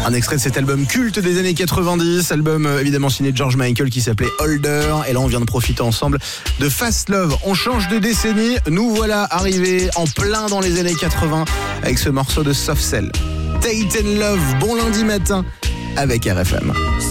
Un extrait de cet album culte des années 90, album évidemment signé George Michael qui s'appelait Older. Et là on vient de profiter ensemble de Fast Love. On change de décennie, nous voilà arrivés en plein dans les années 80 avec ce morceau de Soft Cell. Tate & Love, bon lundi matin avec RFM.